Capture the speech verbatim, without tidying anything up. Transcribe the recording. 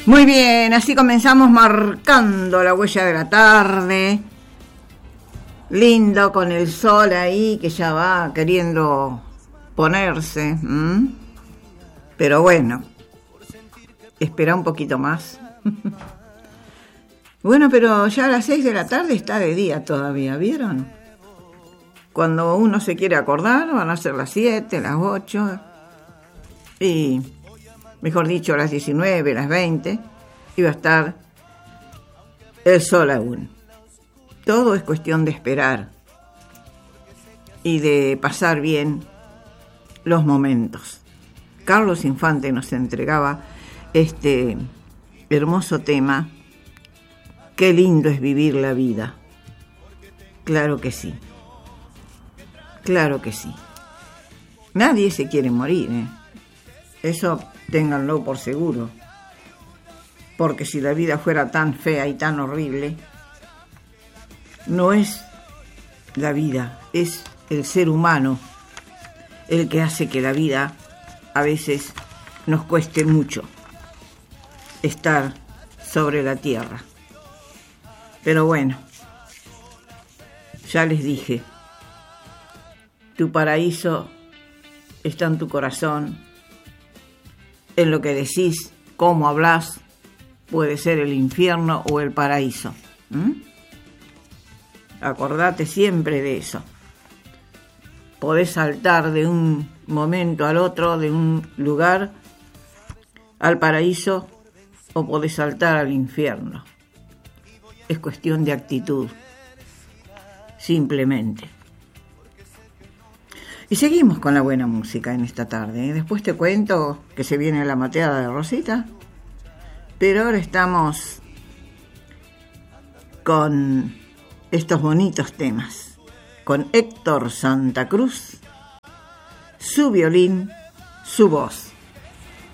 Muy bien, así comenzamos marcando la huella de la tarde. Lindo con el sol ahí que ya va queriendo ponerse. ¿m? Pero bueno, espera un poquito más. Bueno, pero ya a las seis de la tarde está de día todavía, ¿vieron? Cuando uno se quiere acordar van a ser las siete, las ocho y, mejor dicho, las diecinueve, las veinte, y va a estar el sol aún. Todo es cuestión de esperar y de pasar bien los momentos. Carlos Infante nos entregaba este hermoso tema. Qué lindo es vivir la vida. Claro que sí. Claro que sí. Nadie se quiere morir, ¿eh? Eso ténganlo por seguro. Porque si la vida fuera tan fea y tan horrible, no es la vida, es el ser humano el que hace que la vida a veces nos cueste mucho estar sobre la tierra. Pero bueno, ya les dije, tu paraíso está en tu corazón, en lo que decís, cómo hablás, puede ser el infierno o el paraíso. ¿Mm? Acordate siempre de eso. Podés saltar de un momento al otro, de un lugar al paraíso, o podés saltar al infierno. Es cuestión de actitud, simplemente. Y seguimos con la buena música en esta tarde. Después te cuento que se viene la mateada de Rosita, pero ahora estamos con estos bonitos temas, con Héctor Santa Cruz, su violín, su voz.